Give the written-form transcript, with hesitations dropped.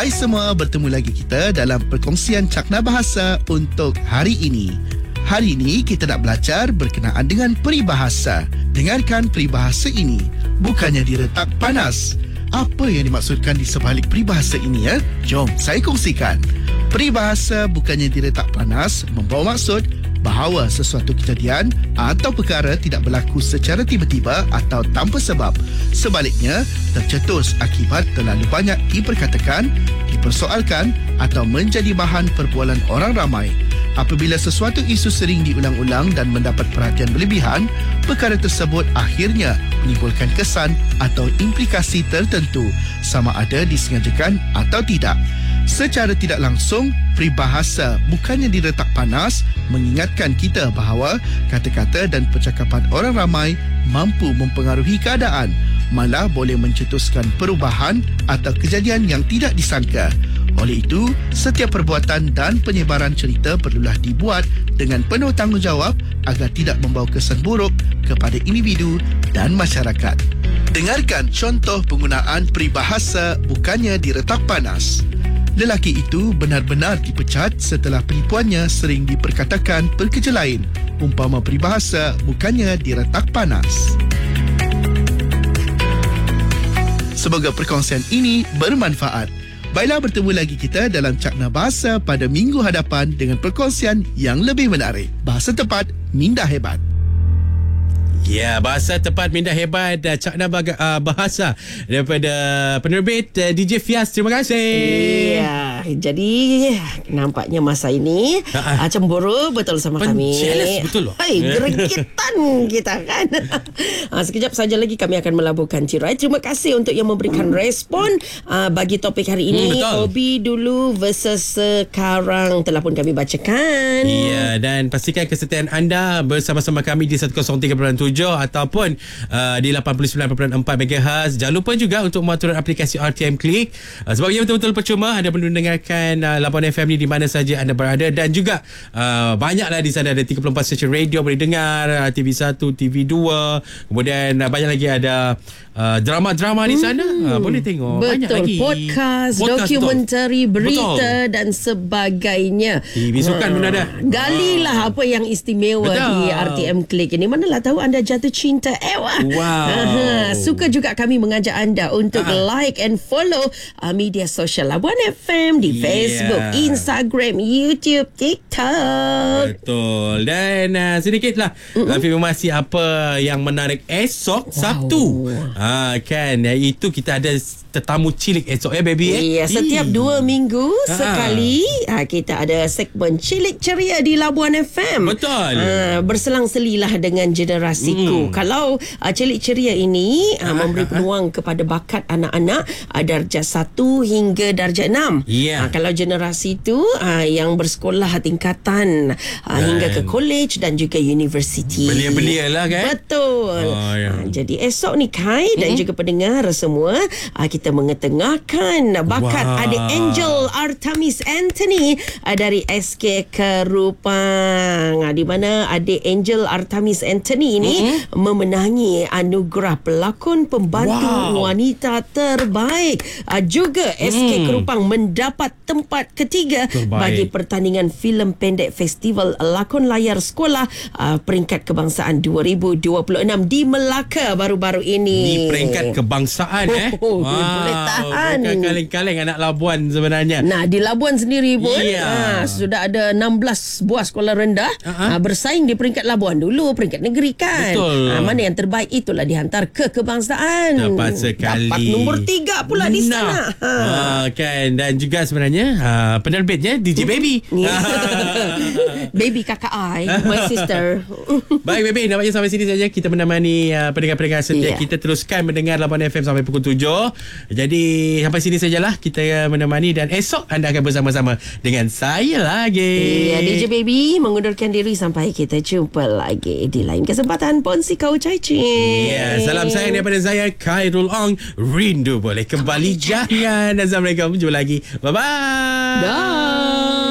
Hai semua, bertemu lagi kita dalam perkongsian Cakna Bahasa untuk hari ini. Hari ini kita nak belajar berkenaan dengan peribahasa. Dengarkan peribahasa ini. Bukannya diretak panas. Apa yang dimaksudkan di sebalik peribahasa ini ya? Jom saya kongsikan. Peribahasa bukannya diretak panas membawa maksud bahawa sesuatu kejadian atau perkara tidak berlaku secara tiba-tiba atau tanpa sebab. Sebaliknya, tercetus akibat terlalu banyak diperkatakan, dipersoalkan atau menjadi bahan perbualan orang ramai. Apabila sesuatu isu sering diulang-ulang dan mendapat perhatian berlebihan, perkara tersebut akhirnya menimbulkan kesan atau implikasi tertentu, sama ada disengajakan atau tidak. Secara tidak langsung, peribahasa bukannya diretak panas mengingatkan kita bahawa kata-kata dan percakapan orang ramai mampu mempengaruhi keadaan, malah boleh mencetuskan perubahan atau kejadian yang tidak disangka. Oleh itu, setiap perbuatan dan penyebaran cerita perlulah dibuat dengan penuh tanggungjawab agar tidak membawa kesan buruk kepada individu dan masyarakat. Dengarkan contoh penggunaan peribahasa bukannya diretak panas. Lelaki itu benar-benar dipecat setelah penipuannya sering diperkatakan perkerja lain. Umpama peribahasa bukannya diretak panas. Semoga perkongsian ini bermanfaat. Baiklah, bertemu lagi kita dalam Cakna Bahasa pada minggu hadapan dengan perkongsian yang lebih menarik. Bahasa tepat, minda hebat. Ya, bahasa tepat minda hebat, Cakna Bahasa daripada penerbit DJ Fias. Terima kasih. Ya, jadi nampaknya masa ini cemburu betul sama kami. Jealous betul loh. Hai, geregitan kita kan. Sekejap saja lagi kami akan melabuhkan tirai. Terima kasih untuk yang memberikan respon bagi topik hari ini. Hobi dulu versus sekarang telah pun kami bacakan. Ya, dan pastikan kesetiaan anda bersama-sama kami di 103.7 ataupun di 89.4 MHz. Jangan lupa juga untuk mematuran aplikasi RTM Click, sebab ia betul-betul percuma. Anda perlu dengarkan Labuan FM ni di mana saja anda berada, dan juga banyaklah di sana ada 34 stesen radio boleh dengar, TV1, TV2, kemudian banyak lagi ada drama-drama di sana boleh tengok. Betul. Banyak lagi Podcast dokumentari, berita dan sebagainya. TV sukan pun ada. Galilah apa yang istimewa di RTM Click ini. Manalah tahu anda jatuh cinta. Wow. Suka juga kami mengajak anda untuk like and follow media sosial Labuan FM di Facebook, Instagram, YouTube, TikTok. Betul. Dan sedikitlah informasi apa yang menarik esok Sabtu. Kan, itu kita ada tetamu cilik esok ya baby. Ya, setiap 2 minggu sekali kita ada segmen cilik ceria di Labuan FM. Betul. Berselang-selilah dengan generasiku. Kalau cilik ceria ini memberi peluang kepada bakat anak-anak darjah 1 hingga darjah 6. Kalau generasi itu yang bersekolah tingkatan hingga ke college dan juga universiti. Belia-belia lah kan. Betul. Jadi esok ni Kai dan juga pendengar semua, kita mengetengahkan bakat adik Angel Artemis Anthony dari SK Kerupang, di mana adik Angel Artemis Anthony ini memenangi anugerah pelakon pembantu wanita terbaik. Juga SK Kerupang mendapat tempat ketiga bagi pertandingan filem pendek Festival Lakon Layar Sekolah peringkat kebangsaan 2026 di Melaka baru-baru ini. Di peringkat kebangsaan boleh tahan. Bukan kaleng-kaleng anak Labuan sebenarnya. Nah, di Labuan sendiri pun sudah ada 16 buah sekolah rendah bersaing di peringkat Labuan dulu, peringkat negeri kan. Betul. Mana yang terbaik itulah dihantar ke kebangsaan. Dapat sekali. Dapat nombor 3 pula di sana. Kan, dan juga sebenarnya penerbitnya DJ Baby. Baby kakak I, my sister. Baik Baby, nampaknya sampai sini saja kita menemani pendengar-pendengar setia. Kita teruskan mendengar Labuan FM sampai pukul 7. Jadi sampai sini sajalah kita menemani, dan esok anda akan bersama-sama dengan saya lagi. DJ Baby mengundurkan diri sampai kita jumpa lagi di lain kesempatan. Ponsi kau cai cing. Salam sayang daripada saya Khairul Ong. Rindu boleh kembali jangan. Assalamualaikum, jumpa lagi. Bye bye. Dah.